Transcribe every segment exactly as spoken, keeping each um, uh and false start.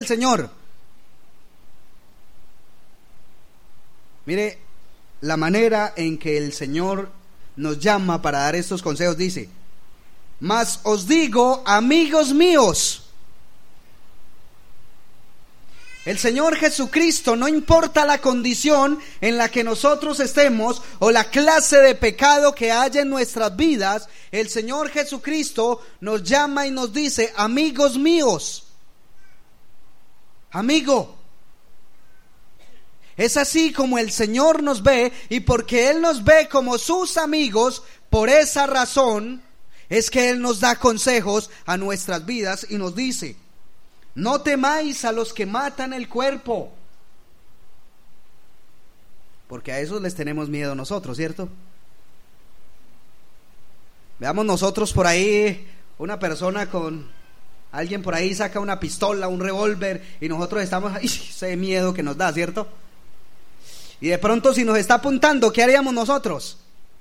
el Señor. Mire la manera en que el Señor nos llama para dar estos consejos. Dice: mas os digo, amigos míos. El Señor Jesucristo, no importa la condición en la que nosotros estemos o la clase de pecado que haya en nuestras vidas, el Señor Jesucristo nos llama y nos dice: amigos míos. Amigo. Es así como el Señor nos ve, y porque Él nos ve como sus amigos, por esa razón es que Él nos da consejos a nuestras vidas y nos dice: no temáis a los que matan el cuerpo, porque a esos les tenemos miedo nosotros, ¿cierto? Veamos nosotros por ahí una persona con... alguien por ahí saca una pistola, un revólver, y nosotros estamos ahí, ese miedo que nos da, ¿cierto? Y de pronto, si nos está apuntando, ¿qué haríamos nosotros?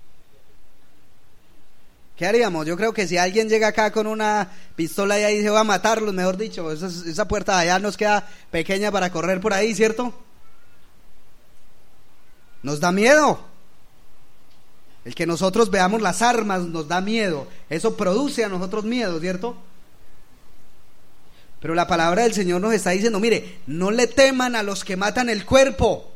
¿Qué haríamos? Yo creo que si alguien llega acá con una pistola y ahí se va a matarlos, mejor dicho, esa, esa puerta de allá nos queda pequeña para correr por ahí, ¿cierto? Nos da miedo. El que nosotros veamos las armas nos da miedo. Eso produce a nosotros miedo, ¿cierto? Pero la palabra del Señor nos está diciendo: mire, no le teman a los que matan el cuerpo.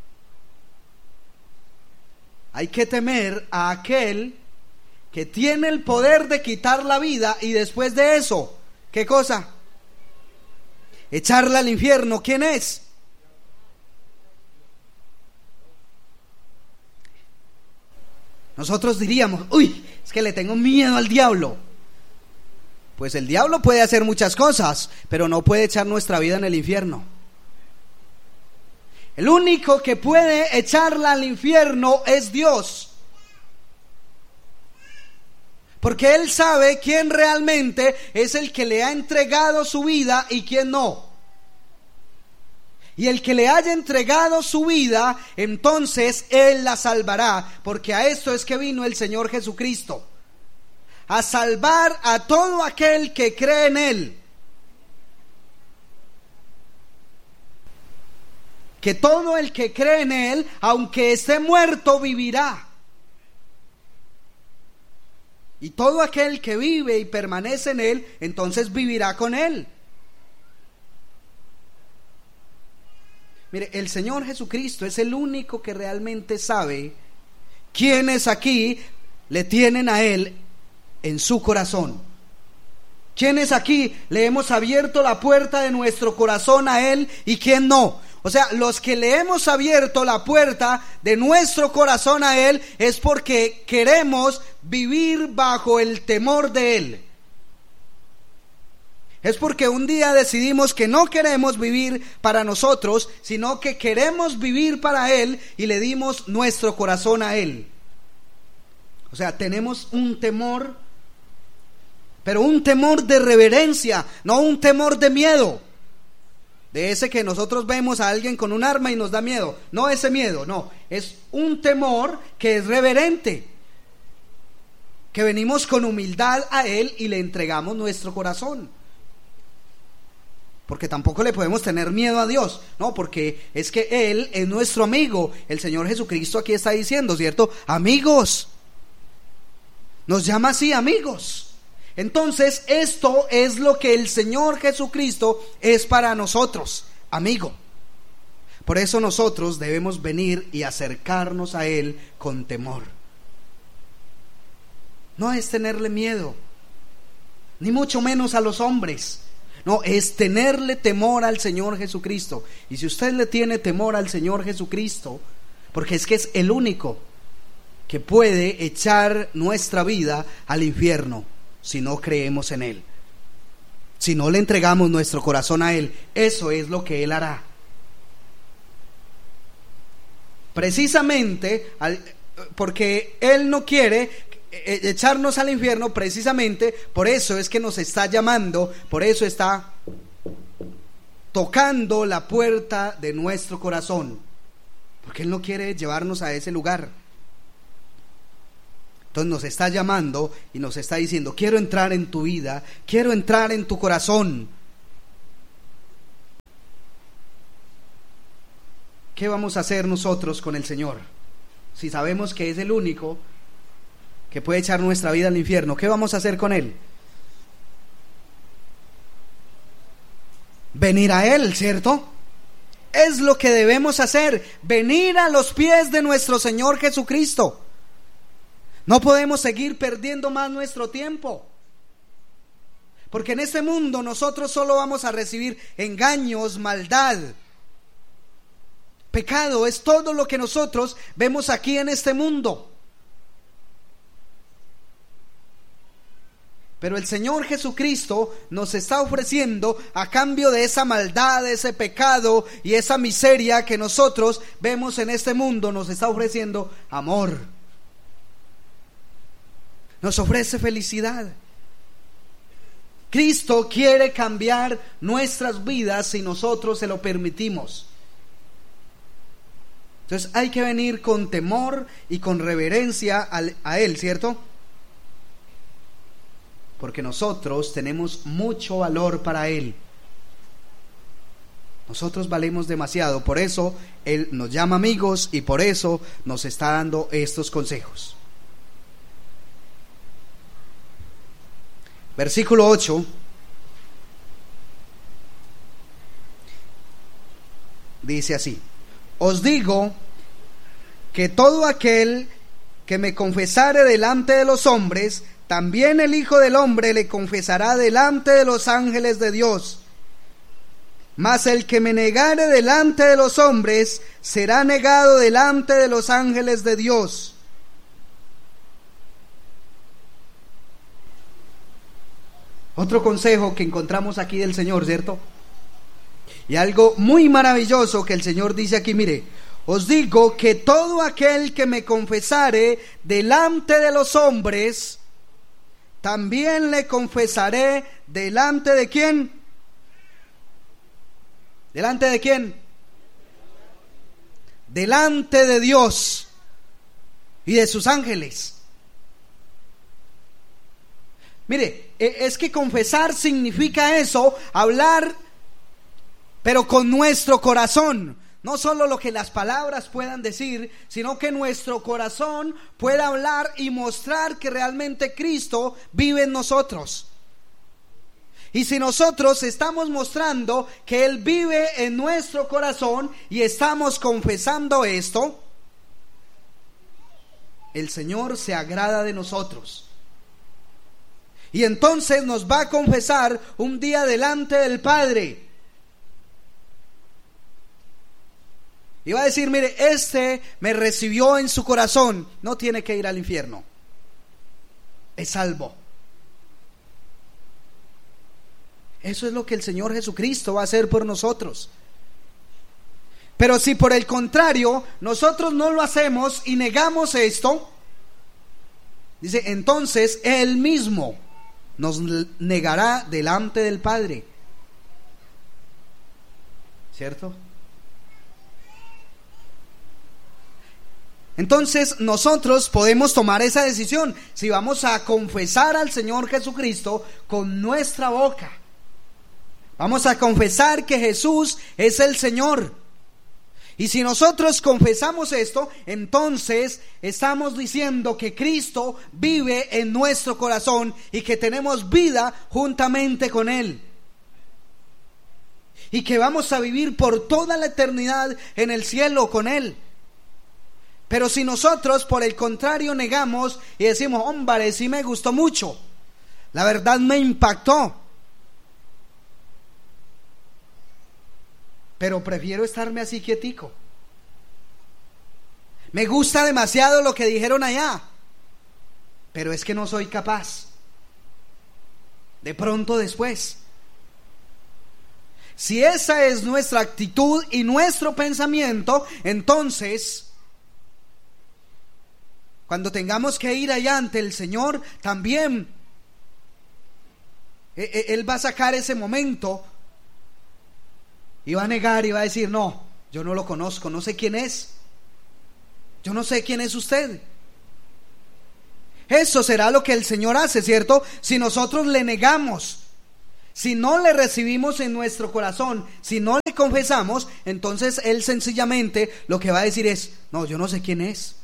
Hay que temer a aquel que tiene el poder de quitar la vida y después de eso, ¿qué cosa? Echarla al infierno. ¿Quién es? Nosotros diríamos: uy, es que le tengo miedo al diablo. Pues el diablo puede hacer muchas cosas, pero no puede echar nuestra vida en el infierno. El único que puede echarla al infierno es Dios. Porque Él sabe quién realmente es el que le ha entregado su vida y quién no. Y el que le haya entregado su vida, entonces Él la salvará, porque a esto es que vino el Señor Jesucristo, a salvar a todo aquel que cree en Él. Que todo el que cree en Él, aunque esté muerto, vivirá. Y todo aquel que vive y permanece en Él, entonces vivirá con Él. Mire, el Señor Jesucristo es el único que realmente sabe quiénes aquí le tienen a Él en su corazón. ¿Quiénes aquí le hemos abierto la puerta de nuestro corazón a Él y quién no? O sea, los que le hemos abierto la puerta de nuestro corazón a Él es porque queremos vivir bajo el temor de Él. Es porque un día decidimos que no queremos vivir para nosotros, sino que queremos vivir para Él y le dimos nuestro corazón a Él. O sea, tenemos un temor, pero un temor de reverencia, no un temor de miedo. De ese que nosotros vemos a alguien con un arma y nos da miedo. No ese miedo, no. Es un temor que es reverente. Que venimos con humildad a Él y le entregamos nuestro corazón. Porque tampoco le podemos tener miedo a Dios. No, porque es que Él es nuestro amigo. El Señor Jesucristo aquí está diciendo, ¿cierto? Amigos. Nos llama así, amigos. Entonces, esto es lo que el Señor Jesucristo es para nosotros, amigo. Por eso nosotros debemos venir y acercarnos a Él con temor. No es tenerle miedo, ni mucho menos a los hombres. No, es tenerle temor al Señor Jesucristo. Y si usted le tiene temor al Señor Jesucristo, porque es que es el único que puede echar nuestra vida al infierno. Si no creemos en Él, si no le entregamos nuestro corazón a Él, eso es lo que Él hará. Precisamente porque Él no quiere echarnos al infierno, precisamente por eso es que nos está llamando, por eso está tocando la puerta de nuestro corazón, porque Él no quiere llevarnos a ese lugar. Entonces nos está llamando y nos está diciendo: quiero entrar en tu vida, quiero entrar en tu corazón. ¿qué vamos a hacer nosotros con el Señor? Si sabemos que es el único que puede echar nuestra vida al infierno, ¿qué vamos a hacer con Él? Venir a Él, ¿cierto? Es lo que debemos hacer, venir a los pies de nuestro Señor Jesucristo. No podemos seguir perdiendo más nuestro tiempo, porque en este mundo nosotros solo vamos a recibir engaños, maldad. Pecado es todo lo que nosotros vemos aquí en este mundo. Pero el Señor Jesucristo nos está ofreciendo, a cambio de esa maldad, ese pecado y esa miseria que nosotros vemos en este mundo, nos está ofreciendo amor. Nos ofrece felicidad. Cristo quiere cambiar nuestras vidas si nosotros se lo permitimos. Entonces hay que venir con temor y con reverencia a Él, ¿cierto? Porque nosotros tenemos mucho valor para Él. Nosotros valemos demasiado, por eso Él nos llama amigos y por eso nos está dando estos consejos. Versículo ocho. Dice así: os digo que todo aquel que me confesare delante de los hombres, también el Hijo del Hombre le confesará delante de los ángeles de Dios. Mas el que me negare delante de los hombres, será negado delante de los ángeles de Dios. Otro consejo que encontramos aquí del Señor, ¿cierto? Y algo muy maravilloso que el Señor dice aquí, mire: os digo que todo aquel que me confesare delante de los hombres, también le confesaré delante de quién. ¿Delante de quién? Delante de Dios y de sus ángeles. Mire, es que confesar significa eso, hablar, pero con nuestro corazón. No solo lo que las palabras puedan decir, sino que nuestro corazón pueda hablar y mostrar que realmente Cristo vive en nosotros. Y si nosotros estamos mostrando que Él vive en nuestro corazón y estamos confesando esto, el Señor se agrada de nosotros. Y entonces nos va a confesar un día delante del Padre. Y va a decir: mire, este me recibió en su corazón, no tiene que ir al infierno, es salvo. Eso es lo que el Señor Jesucristo va a hacer por nosotros. Pero si por el contrario nosotros no lo hacemos y negamos esto, dice, entonces Él mismo nos negará delante del Padre. ¿Cierto? Entonces nosotros podemos tomar esa decisión si vamos a confesar al Señor Jesucristo con nuestra boca. Vamos a confesar que Jesús es el Señor. Y si nosotros confesamos esto, entonces estamos diciendo que Cristo vive en nuestro corazón y que tenemos vida juntamente con Él. Y que vamos a vivir por toda la eternidad en el cielo con Él. Pero si nosotros por el contrario negamos y decimos: hombre, sí me gustó mucho, la verdad me impactó, pero prefiero estarme así quietico, me gusta demasiado lo que dijeron allá, pero es que no soy capaz, de pronto después. Si esa es nuestra actitud y nuestro pensamiento, entonces cuando tengamos que ir allá ante el Señor, también Él va a sacar ese momento y va a negar y va a decir: no, yo no lo conozco, no sé quién es, yo no sé quién es usted. Eso será lo que el Señor hace, ¿cierto? Si nosotros le negamos, si no le recibimos en nuestro corazón, si no le le confesamos, entonces Él sencillamente lo que va a decir es: no, yo no sé quién es.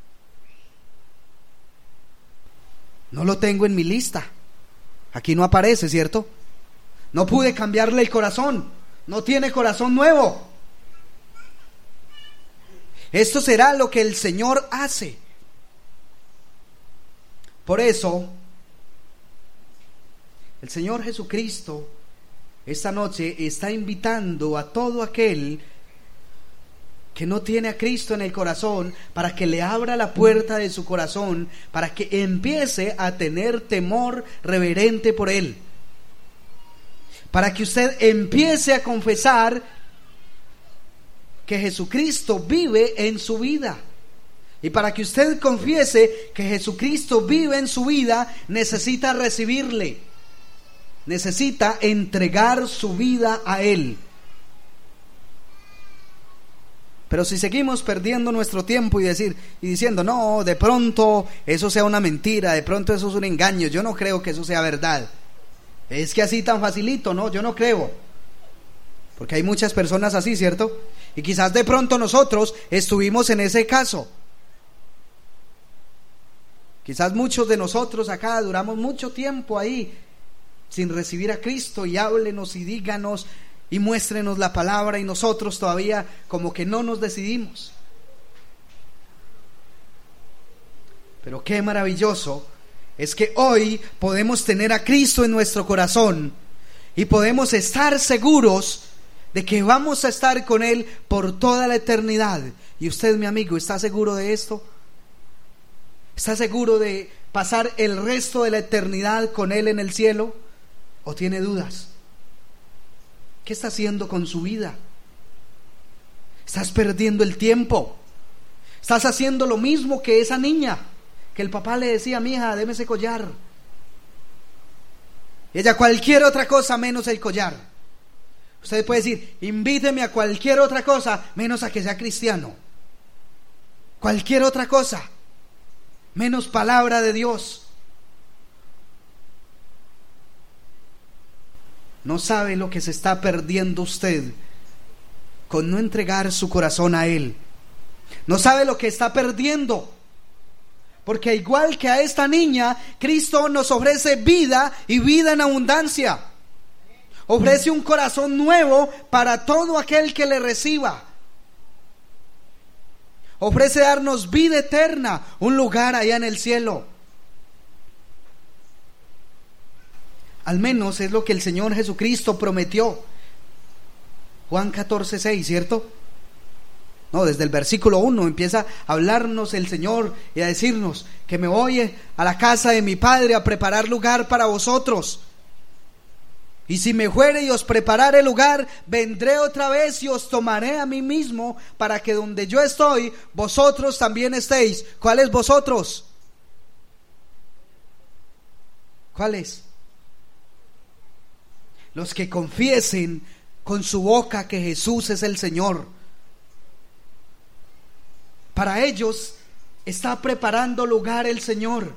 No lo tengo en mi lista. Aquí no aparece, ¿cierto? No pude cambiarle el corazón. No tiene corazón nuevo. Esto será lo que el Señor hace. Por eso, el Señor Jesucristo esta noche está invitando a todo aquel que no tiene a Cristo en el corazón, para que le abra la puerta de su corazón, para que empiece a tener temor reverente por Él, para que usted empiece a confesar que Jesucristo vive en su vida. Y para que usted confiese que Jesucristo vive en su vida, necesita recibirle, necesita entregar su vida a Él. Pero si seguimos perdiendo nuestro tiempo y decir y diciendo: no, de pronto eso sea una mentira, de pronto eso es un engaño, yo no creo que eso sea verdad, es que así tan facilito, no, yo no creo, porque hay muchas personas así, ¿cierto? Y quizás de pronto nosotros estuvimos en ese caso. Quizás muchos de nosotros acá duramos mucho tiempo ahí sin recibir a Cristo, y háblenos y díganos y muéstrenos la palabra, y nosotros todavía como que no nos decidimos. Pero qué maravilloso es que hoy podemos tener a Cristo en nuestro corazón y podemos estar seguros de que vamos a estar con Él por toda la eternidad. Y usted, mi amigo, ¿está seguro de esto? ¿Está seguro de pasar el resto de la eternidad con Él en el cielo? ¿O tiene dudas? ¿Qué está haciendo con su vida? ¿Estás perdiendo el tiempo? ¿Estás haciendo lo mismo que esa niña que el papá le decía: mija, deme ese collar? Y ella: cualquier otra cosa menos el collar. Usted puede decir: invíteme a cualquier otra cosa menos a que sea cristiano. Cualquier otra cosa menos palabra de Dios. No sabe lo que se está perdiendo usted con no entregar su corazón a Él. No sabe lo que está perdiendo, porque igual que a esta niña, Cristo nos ofrece vida, y vida en abundancia. Ofrece un corazón nuevo para todo aquel que le reciba. Ofrece darnos vida eterna, un lugar allá en el cielo. Al menos es lo que el Señor Jesucristo prometió. Juan catorce seis, ¿cierto? No, desde el versículo uno empieza a hablarnos el Señor y a decirnos que me voy a la casa de mi Padre a preparar lugar para vosotros. Y si me fuere y os preparare lugar, vendré otra vez y os tomaré a mí mismo, para que donde yo estoy, vosotros también estéis. ¿Cuáles vosotros? ¿Cuáles? Los que confiesen con su boca que Jesús es el Señor. Para ellos está preparando lugar el Señor,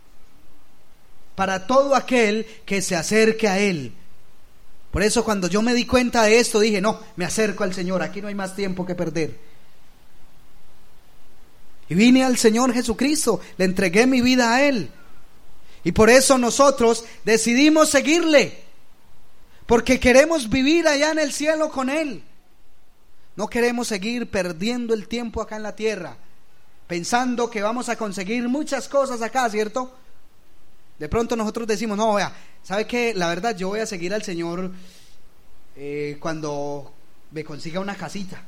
para todo aquel que se acerque a Él. Por eso cuando yo me di cuenta de esto, dije: no, me acerco al Señor, aquí no hay más tiempo que perder. Y vine al Señor Jesucristo, le entregué mi vida a Él. Y por eso nosotros decidimos seguirle, porque queremos vivir allá en el cielo con Él. No queremos seguir perdiendo el tiempo acá en la tierra, pensando que vamos a conseguir muchas cosas acá, ¿cierto? De pronto nosotros decimos: no, vea, ¿sabe qué? La verdad, yo voy a seguir al Señor eh, cuando me consiga una casita,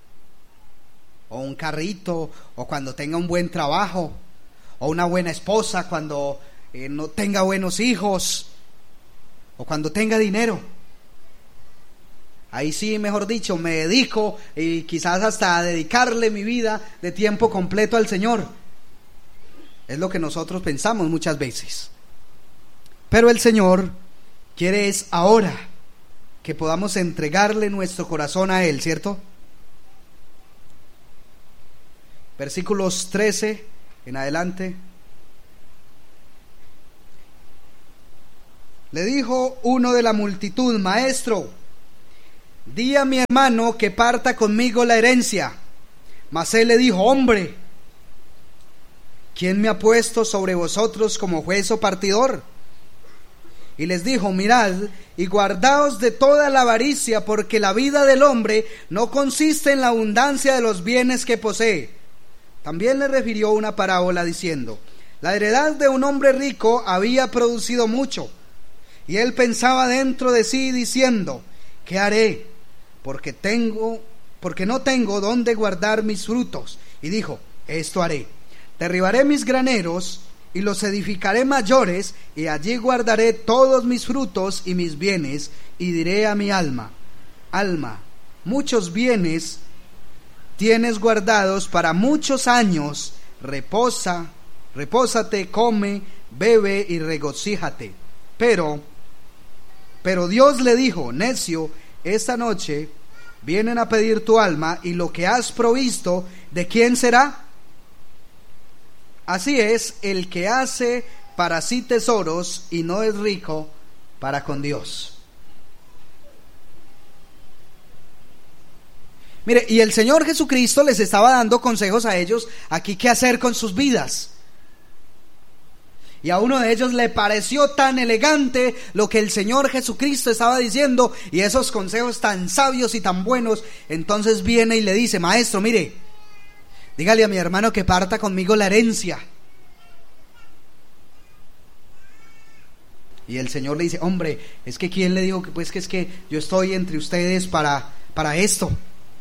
o un carrito, o cuando tenga un buen trabajo, o una buena esposa, cuando eh, no tenga buenos hijos, o cuando tenga dinero. Ahí sí, mejor dicho, me dedico, y quizás hasta a dedicarle mi vida de tiempo completo al Señor. Es lo que nosotros pensamos muchas veces. Pero el Señor quiere es ahora que podamos entregarle nuestro corazón a Él, ¿cierto? Versículos trece en adelante. Le dijo uno de la multitud: Maestro, di a mi hermano que parta conmigo la herencia. Mas él le dijo: hombre, ¿quién me ha puesto sobre vosotros como juez o partidor? Y les dijo: mirad y guardaos de toda la avaricia, porque la vida del hombre no consiste en la abundancia de los bienes que posee. También le refirió una parábola diciendo: la heredad de un hombre rico había producido mucho, y él pensaba dentro de sí diciendo: ¿qué haré? Porque tengo, porque no tengo dónde guardar mis frutos. Y dijo: esto haré: derribaré mis graneros y los edificaré mayores, y allí guardaré todos mis frutos y mis bienes, y diré a mi alma: alma, muchos bienes tienes guardados para muchos años, reposa, repósate, come, bebe y regocíjate. Pero, pero Dios le dijo: necio, esta noche vienen a pedir tu alma, y lo que has provisto, ¿de quién será? Así es el que hace para sí tesoros y no es rico para con Dios. Mire, y el Señor Jesucristo les estaba dando consejos a ellos aquí qué hacer con sus vidas. Y a uno de ellos le pareció tan elegante lo que el Señor Jesucristo estaba diciendo y esos consejos tan sabios y tan buenos. Entonces viene y le dice: maestro, mire, dígale a mi hermano que parta conmigo la herencia. Y el Señor le dice: hombre, es que ¿quién le dijo que pues que es que yo estoy entre ustedes para, para esto?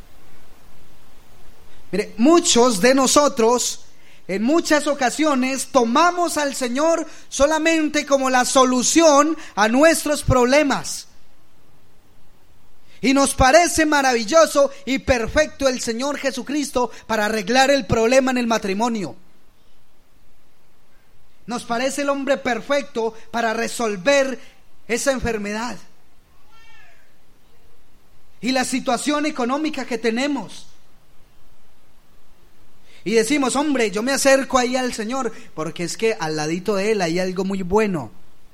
Mire, muchos de nosotros en muchas ocasiones tomamos al Señor solamente como la solución a nuestros problemas. Y nos parece maravilloso y perfecto el Señor Jesucristo para arreglar el problema en el matrimonio. Nos parece el hombre perfecto para resolver esa enfermedad y la situación económica que tenemos. Y decimos: hombre, yo me acerco ahí al Señor porque es que al ladito de Él hay algo muy bueno.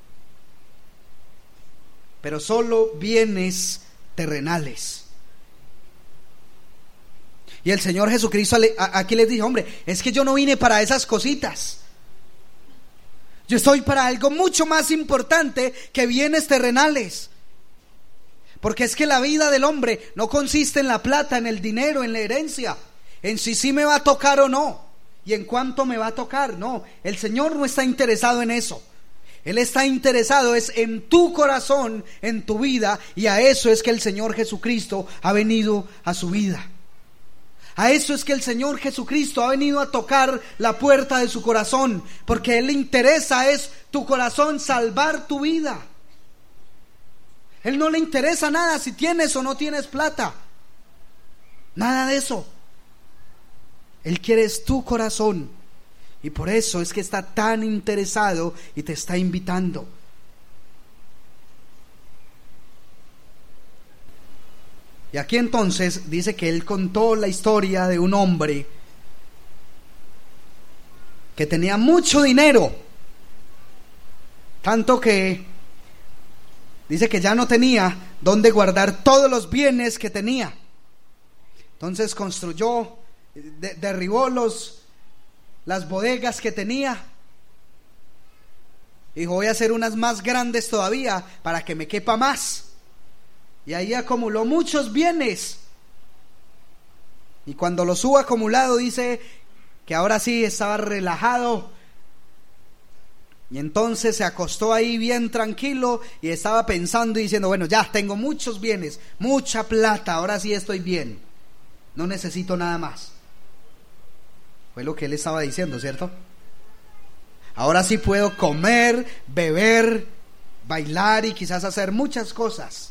Pero solo bienes terrenales. Y el Señor Jesucristo aquí les dijo: hombre, es que yo no vine para esas cositas. Yo estoy para algo mucho más importante que bienes terrenales. Porque es que la vida del hombre no consiste en la plata, en el dinero, en la herencia, en si sí me va a tocar o no, y en cuánto me va a tocar. No, el Señor no está interesado en eso. Él está interesado es en tu corazón, en tu vida, y a eso es que el Señor Jesucristo ha venido a su vida. A eso es que el Señor Jesucristo ha venido a tocar la puerta de su corazón, porque a Él le interesa es tu corazón, salvar tu vida. Él no le interesa nada si tienes o no tienes plata, nada de eso. Él quiere es tu corazón, y por eso es que está tan interesado y te está invitando. Y aquí entonces dice que él contó la historia de un hombre que tenía mucho dinero, tanto que dice que ya no tenía dónde guardar todos los bienes que tenía. Entonces construyó, de, derribó los, las bodegas que tenía. Dijo: voy a hacer unas más grandes todavía para que me quepa más. Y ahí acumuló muchos bienes. Y cuando los hubo acumulado, dice que ahora sí estaba relajado. Y entonces se acostó ahí bien tranquilo y estaba pensando y diciendo: bueno, ya tengo muchos bienes, mucha plata, ahora sí estoy bien, no necesito nada más. Fue lo que él estaba diciendo, ¿cierto? Ahora sí puedo comer, beber, bailar y quizás hacer muchas cosas.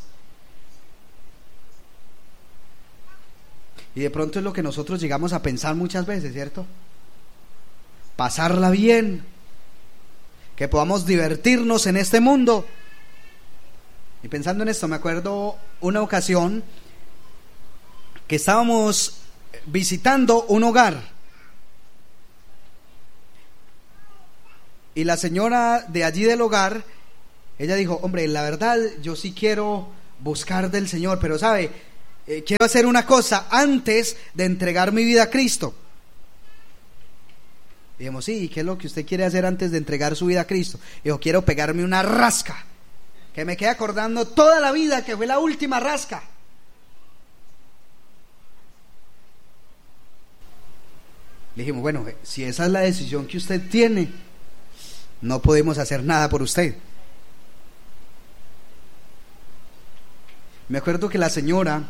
Y de pronto es lo que nosotros llegamos a pensar muchas veces, ¿cierto? Pasarla bien, que podamos divertirnos en este mundo. Y pensando en esto, me acuerdo una ocasión que estábamos visitando un hogar, y la señora de allí del hogar, ella dijo: hombre, la verdad yo sí quiero buscar del Señor, pero sabe, eh, quiero hacer una cosa antes de entregar mi vida a Cristo. Dijimos, sí, ¿y qué es lo que usted quiere hacer antes de entregar su vida a Cristo? Dijo, quiero pegarme una rasca, que me quede acordando toda la vida que fue la última rasca. Le dijimos, bueno, si esa es la decisión que usted tiene, no podemos hacer nada por usted. Me acuerdo que la señora,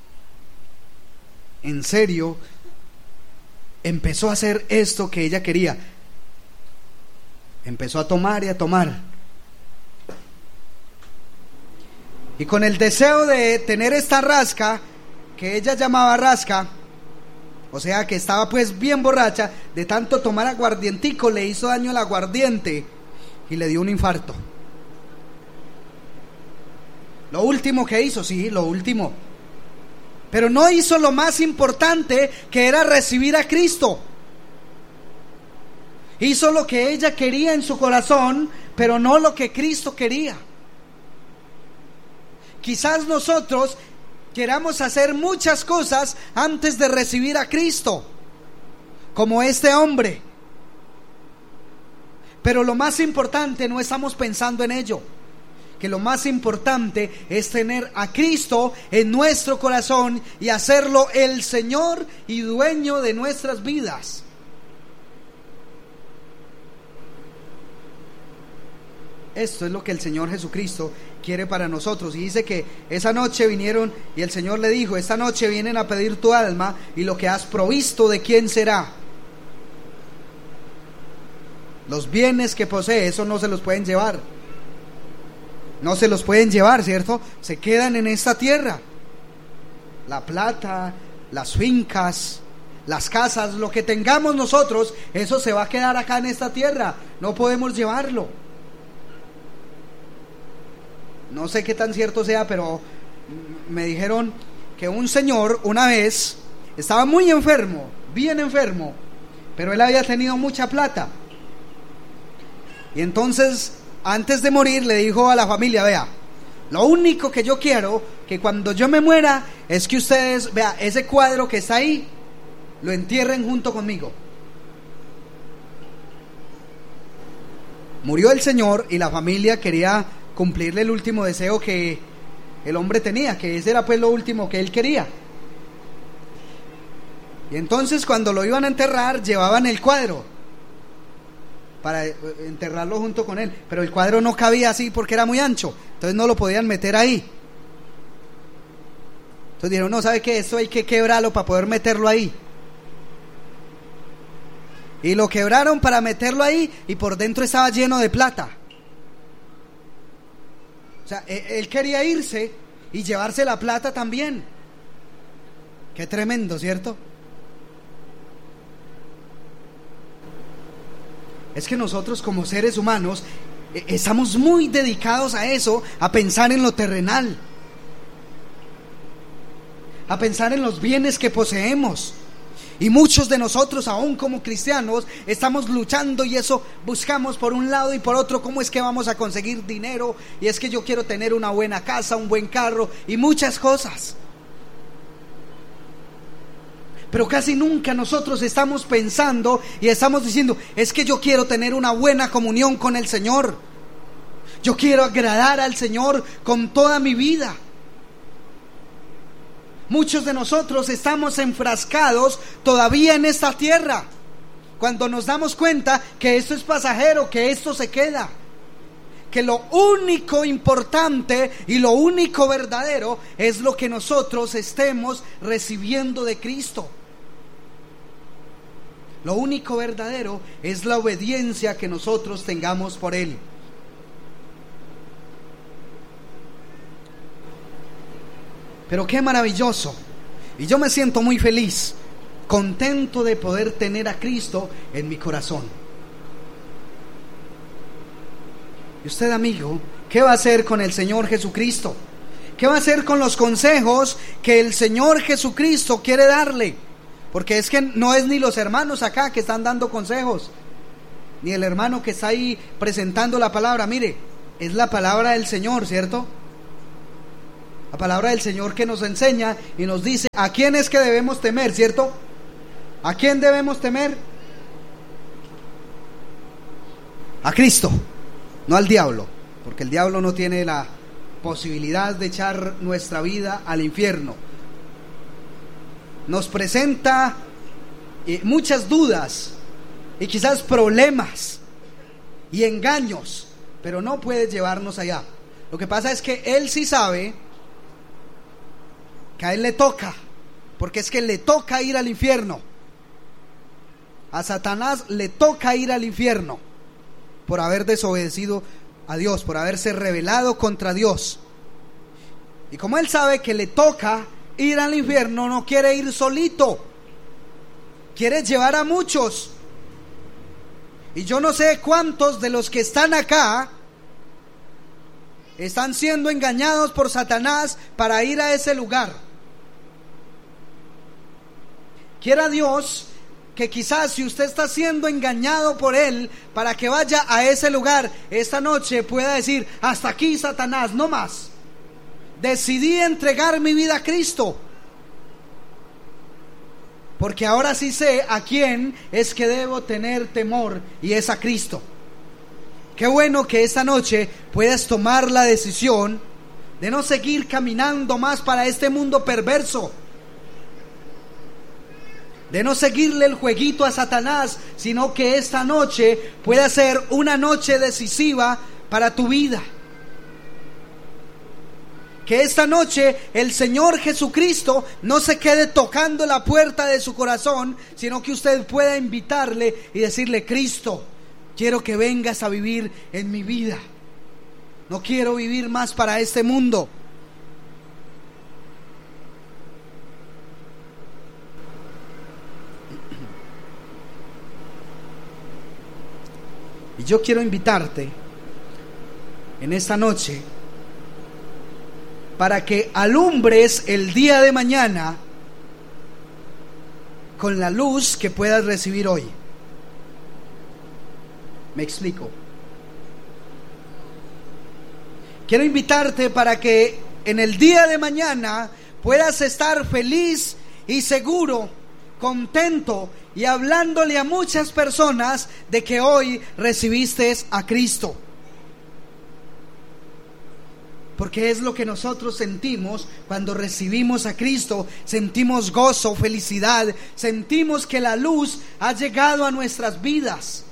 en serio, empezó a hacer esto que ella quería. Empezó a tomar y a tomar. Y con el deseo de tener esta rasca, que ella llamaba rasca, o sea que estaba pues bien borracha, de tanto tomar aguardientico le hizo daño al aguardiente y le dio un infarto. Lo último que hizo, sí, lo último. Pero no hizo lo más importante, que era recibir a Cristo. Hizo lo que ella quería en su corazón, pero no lo que Cristo quería. Quizás nosotros queramos hacer muchas cosas antes de recibir a Cristo, como este hombre. Pero lo más importante, no estamos pensando en ello. Que lo más importante es tener a Cristo en nuestro corazón y hacerlo el Señor y dueño de nuestras vidas. Esto es lo que el Señor Jesucristo quiere para nosotros. Y dice que esa noche vinieron y el Señor le dijo, esta noche vienen a pedir tu alma, y lo que has provisto, ¿de quién será? Los bienes que posee, eso no se los pueden llevar. No se los pueden llevar, ¿cierto? Se quedan en esta tierra. La plata, las fincas, las casas, lo que tengamos nosotros, eso se va a quedar acá en esta tierra. No podemos llevarlo. No sé qué tan cierto sea, pero me dijeron que un señor una vez estaba muy enfermo, bien enfermo, pero él había tenido mucha plata. Y entonces, antes de morir, le dijo a la familia, vea, lo único que yo quiero, que cuando yo me muera, es que ustedes, vea, ese cuadro que está ahí, lo entierren junto conmigo. Murió el señor y la familia quería cumplirle el último deseo que el hombre tenía, que ese era pues lo último que él quería. Y entonces cuando lo iban a enterrar, llevaban el cuadro para enterrarlo junto con él, pero el cuadro no cabía así porque era muy ancho, entonces no lo podían meter ahí. Entonces dijeron, no, ¿sabe qué? Esto hay que quebrarlo para poder meterlo ahí. Y lo quebraron para meterlo ahí, y por dentro estaba lleno de plata. O sea, él quería irse y llevarse la plata también. Qué tremendo, ¿cierto? Es que nosotros como seres humanos estamos muy dedicados a eso, a pensar en lo terrenal, a pensar en los bienes que poseemos. Y muchos de nosotros, aún como cristianos, estamos luchando y eso buscamos por un lado y por otro. ¿Cómo es que vamos a conseguir dinero? Y es que yo quiero tener una buena casa, un buen carro y muchas cosas. Pero casi nunca nosotros estamos pensando y estamos diciendo, es que yo quiero tener una buena comunión con el Señor. Yo quiero agradar al Señor con toda mi vida. Muchos de nosotros estamos enfrascados todavía en esta tierra, cuando nos damos cuenta que esto es pasajero, que esto se queda, que lo único importante y lo único verdadero es lo que nosotros estemos recibiendo de Cristo. Lo único verdadero es la obediencia que nosotros tengamos por Él. Pero qué maravilloso, y yo me siento muy feliz, contento de poder tener a Cristo en mi corazón. Y usted, amigo, ¿qué va a hacer con el Señor Jesucristo? ¿Qué va a hacer con los consejos que el Señor Jesucristo quiere darle? Porque es que no es ni los hermanos acá que están dando consejos, ni el hermano que está ahí presentando la palabra. Mire, es la palabra del Señor, ¿cierto? La palabra del Señor que nos enseña y nos dice a quién es que debemos temer, ¿cierto? ¿A quién debemos temer? A Cristo, no al diablo, porque el diablo no tiene la posibilidad de echar nuestra vida al infierno. Nos presenta eh, muchas dudas y quizás problemas y engaños, pero no puede llevarnos allá. Lo que pasa es que Él sí sabe que a Él le toca, porque es que le toca ir al infierno. A Satanás le toca ir al infierno por haber desobedecido a Dios, por haberse rebelado contra Dios. Y como Él sabe que le toca ir al infierno, no quiere ir solito, quiere llevar a muchos. Y yo no sé cuántos de los que están acá están siendo engañados por Satanás para ir a ese lugar. Quiera Dios que quizás si usted está siendo engañado por él para que vaya a ese lugar, esta noche pueda decir: hasta aquí, Satanás, no más. Decidí entregar mi vida a Cristo, porque ahora sí sé a quién es que debo tener temor, y es a Cristo. Qué bueno que esta noche puedas tomar la decisión de no seguir caminando más para este mundo perverso, de no seguirle el jueguito a Satanás, sino que esta noche pueda ser una noche decisiva para tu vida. Que esta noche el Señor Jesucristo no se quede tocando la puerta de su corazón, sino que usted pueda invitarle y decirle: Cristo, quiero que vengas a vivir en mi vida. No quiero vivir más para este mundo. Y yo quiero invitarte en esta noche para que alumbres el día de mañana con la luz que puedas recibir hoy. Me explico. Quiero invitarte para que en el día de mañana puedas estar feliz y seguro, contento y hablándole a muchas personas de que hoy recibiste a Cristo. Porque es lo que nosotros sentimos cuando recibimos a Cristo. Sentimos gozo, felicidad, sentimos que la luz ha llegado a nuestras vidas.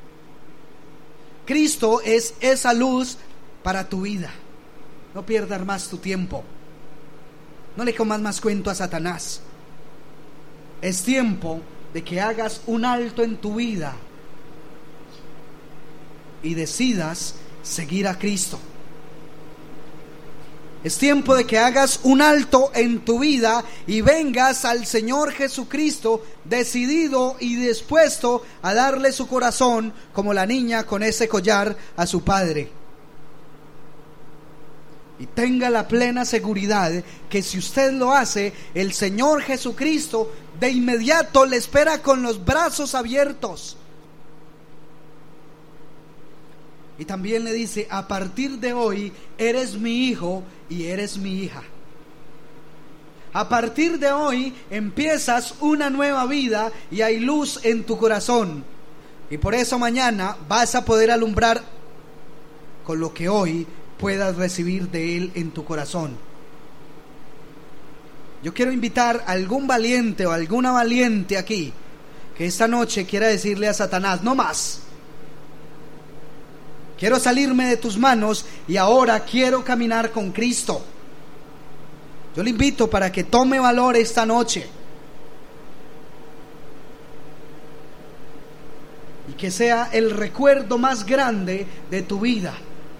Cristo es esa luz para tu vida. No pierdas más tu tiempo. No le comas más cuento a Satanás. Es tiempo de que hagas un alto en tu vida y decidas seguir a Cristo. Es tiempo de que hagas un alto en tu vida y vengas al Señor Jesucristo decidido y dispuesto a darle su corazón, como la niña con ese collar, a su padre. Y tenga la plena seguridad que si usted lo hace, el Señor Jesucristo de inmediato le espera con los brazos abiertos. Y también le dice: a partir de hoy eres mi hijo y eres mi hija. A partir de hoy empiezas una nueva vida y hay luz en tu corazón. Y por eso mañana vas a poder alumbrar con lo que hoy puedas recibir de Él en tu corazón. Yo quiero invitar a algún valiente o alguna valiente aquí que esta noche quiera decirle a Satanás: no más. Quiero salirme de tus manos y ahora quiero caminar con Cristo. Yo le invito para que tome valor esta noche y que sea el recuerdo más grande de tu vida.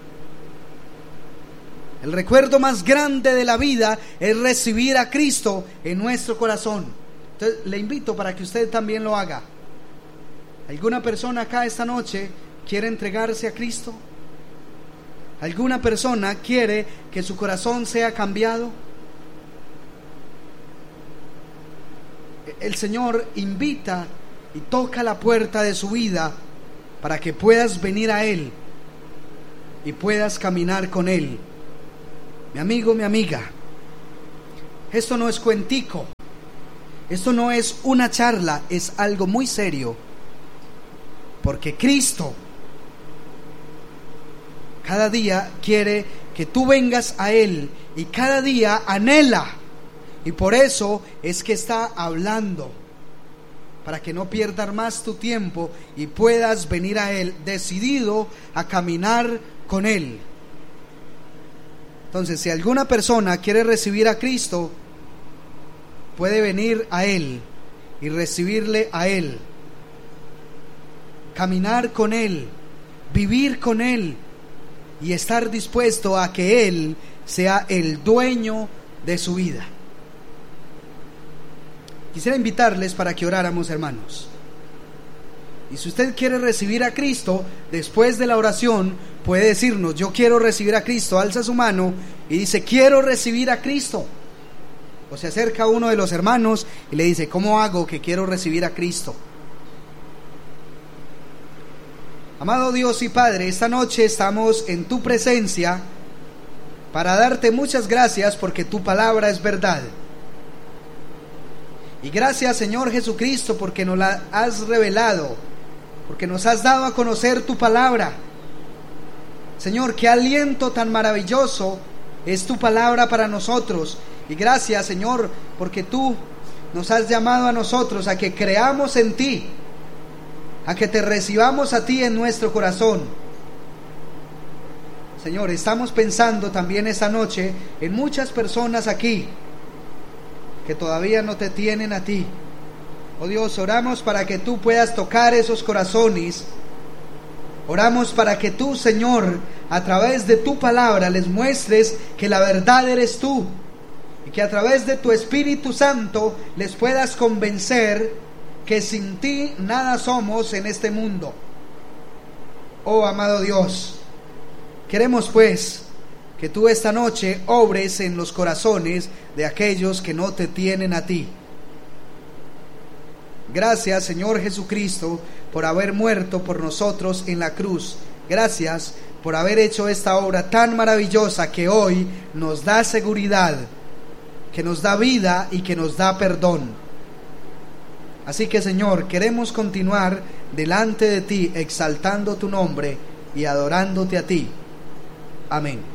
El recuerdo más grande de la vida es recibir a Cristo en nuestro corazón. Entonces le invito para que usted también lo haga. ¿Alguna persona acá esta noche quiere entregarse a Cristo? ¿Alguna persona quiere que su corazón sea cambiado? El Señor invita y toca la puerta de su vida para que puedas venir a Él y puedas caminar con Él. Mi amigo, mi amiga, Esto no es cuentico. Esto no es una charla, es algo muy serio. Porque Cristo cada día quiere que tú vengas a Él y cada día anhela. Y por eso es que está hablando, para que no pierdas más tu tiempo y puedas venir a Él decidido a caminar con Él. Entonces, si alguna persona quiere recibir a Cristo, puede venir a Él y recibirle a Él, caminar con Él, vivir con Él y estar dispuesto a que Él sea el dueño de su vida. Quisiera invitarles para que oráramos, hermanos. Y si usted quiere recibir a Cristo, después de la oración puede decirnos: yo quiero recibir a Cristo. Alza su mano y dice: quiero recibir a Cristo. O se acerca a uno de los hermanos y le dice: ¿cómo hago que quiero recibir a Cristo? Amado Dios y Padre, esta noche estamos en tu presencia para darte muchas gracias porque tu palabra es verdad. Y gracias, Señor Jesucristo, porque nos la has revelado, porque nos has dado a conocer tu palabra. Señor, qué aliento tan maravilloso es tu palabra para nosotros. Y gracias, Señor, porque tú nos has llamado a nosotros a que creamos en ti, a que te recibamos a ti en nuestro corazón. Señor, estamos pensando también esta noche en muchas personas aquí que todavía no te tienen a ti. Oh Dios, oramos para que tú puedas tocar esos corazones. Oramos para que tú, Señor, a través de tu palabra les muestres que la verdad eres tú, y que a través de tu Espíritu Santo les puedas convencer que sin ti nada somos en este mundo. Oh amado Dios, queremos pues que tú esta noche obres en los corazones de aquellos que no te tienen a ti. Gracias, Señor Jesucristo, por haber muerto por nosotros en la cruz. Gracias por haber hecho esta obra tan maravillosa que hoy nos da seguridad, que nos da vida y que nos da perdón. Así que, Señor, queremos continuar delante de ti exaltando tu nombre y adorándote a ti. Amén.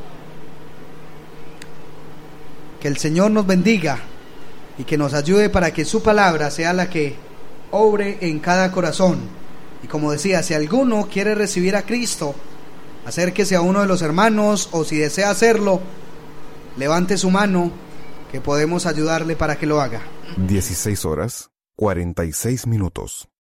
Que el Señor nos bendiga y que nos ayude para que su palabra sea la que obre en cada corazón. Y como decía, si alguno quiere recibir a Cristo, acérquese a uno de los hermanos, o si desea hacerlo, levante su mano, que podemos ayudarle para que lo haga. dieciséis horas, cuarenta y seis minutos.